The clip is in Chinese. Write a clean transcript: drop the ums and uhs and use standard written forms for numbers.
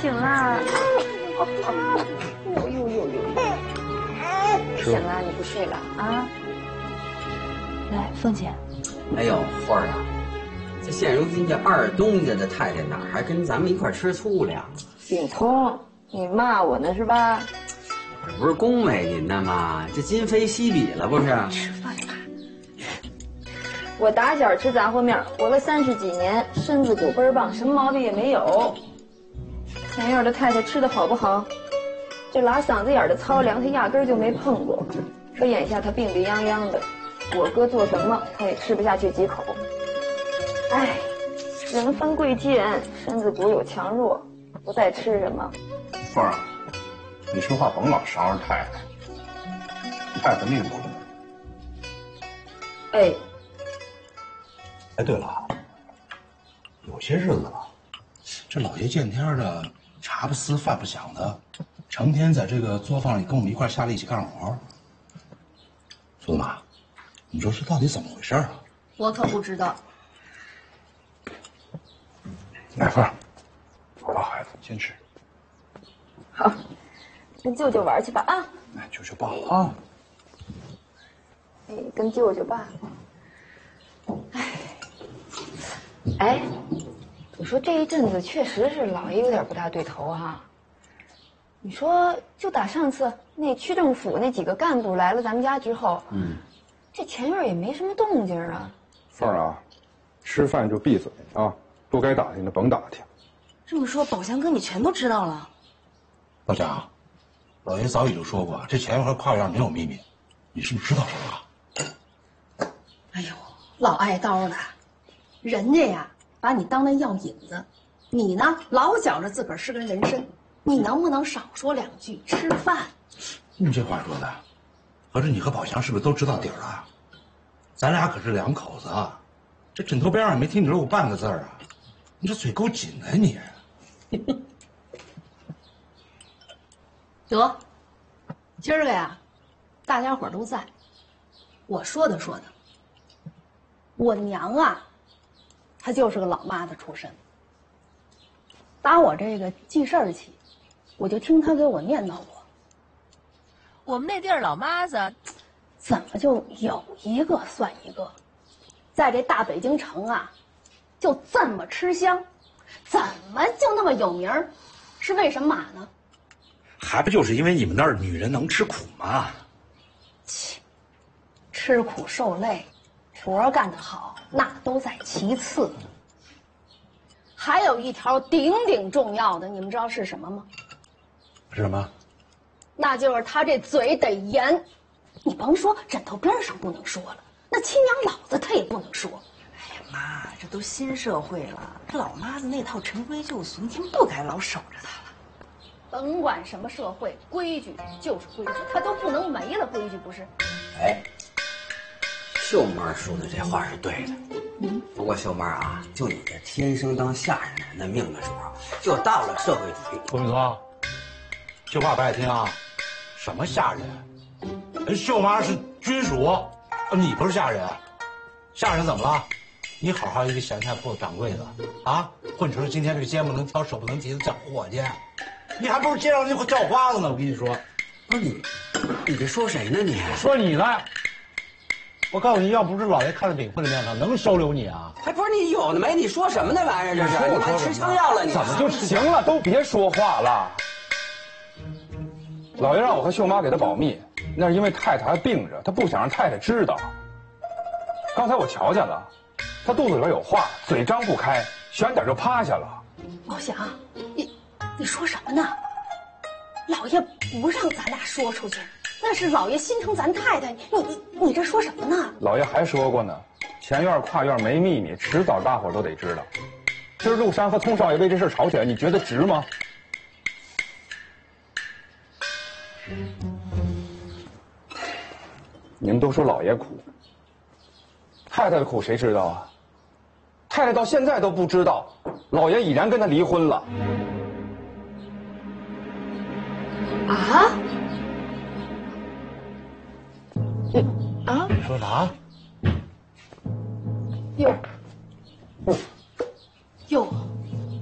醒啦！醒了，你不睡了啊？来，凤姐。 哎呦，花儿啊，这现如今这二东家的太太哪还跟咱们一块吃醋了？ 秉聪，你骂我呢是吧？ 这不是恭维您的吗？这今非昔比了不是？ 吃饭吧。我打小吃杂货面，活了30几年，身子骨倍儿棒，什么毛病也没有。前院的太太吃的好不好？这拉嗓子眼的糙粮，她压根儿就没碰过。说眼下她病病殃殃的，我哥做什么她也吃不下去几口。哎，人分贵贱，身子骨有强弱，不再吃什么。 凤儿，你说话甭老伤着太太，太太命不好。 哎。 哎，对了，有些日子了，这老爷见天的茶不思饭不想的，成天在这个作坊里跟我们一块下力气干活。苏妈，你说这到底怎么回事啊？ 我可不知道。 来，凤儿，我抱孩子先吃。 好，跟舅舅玩去吧啊！ 来，舅舅抱啊。 哎，跟舅舅吧。哎，我说这一阵子确实是老爷有点不大对头啊。你说，就打上次那区政府那几个干部来了咱们家之后，这前院也没什么动静啊。 凤儿啊，吃饭就闭嘴啊，不该打听的甭打听。 这么说，宝强哥你全都知道了？ 老蒋，老爷早已就说过，这前院和跨院没有秘密，你是不是知道什么？ 哎呦，老爱叨的。人家呀，把你当那药引子，你呢老觉着自个儿是个人参，你能不能少说两句？吃饭。 你这话说的，合着你和宝强是不是都知道底儿了？咱俩可是两口子啊，这枕头边上也没听你说过半个字儿啊，你这嘴够紧的你。 得，今儿个呀，大家伙儿都在，我说的，我娘啊。她就是个老妈子出身。打我这个记事儿起，我就听她给我念叨过。 我们那地儿老妈子， 怎么就有一个算一个，在这大北京城啊，就这么吃香，怎么就那么有名儿？是为什么呢？ 还不就是因为你们那儿女人能吃苦吗？ 切，吃苦受累，活儿干得好。那都在其次，还有一条顶顶重要的，你们知道是什么吗？ 是什么？ 那就是他这嘴得严。你甭说枕头边上不能说了，那亲娘老子他也不能说。 哎呀妈，这都新社会了，这老妈子那套陈规旧俗，您不该老守着她了。 甭管什么社会，规矩就是规矩，他都不能没了规矩，不是？ 哎。秀妈说的这话是对的，不过秀妈啊，就你这天生当下人人的命的时候，就到了社会主义。 郭明聪，这话不爱听啊！什么下人？秀妈是军属，你不是下人。下人怎么了？你好好一个咸菜铺掌柜的啊，混成了今天这个肩不能挑手不能提的小伙计，你还不如街上那叫花子呢！我跟你说， 不是你这说谁呢你？ 说你呢。我告诉你，要不是老爷看在秉棍的面上，能收留你啊？ 还不是你有的没？你说什么那玩意儿？这是你妈吃枪药了？你怎么就行了？都别说话了。老爷让我和秀妈给他保密，那是因为太太还病着，他不想让太太知道。刚才我瞧见了，他肚子里边有话，嘴张不开，悬点就趴下了。 老祥，你说什么呢？老爷不让咱俩说出去。那是老爷心疼咱太太，你这说什么呢？ 老爷还说过呢，前院跨院没秘密，迟早大伙都得知道。今儿陆山和通少爷为这事吵起来，你觉得值吗？你们都说老爷苦，太太的苦谁知道啊？太太到现在都不知道，老爷已然跟她离婚了。 啊？啊？ 你说啥？ 哟，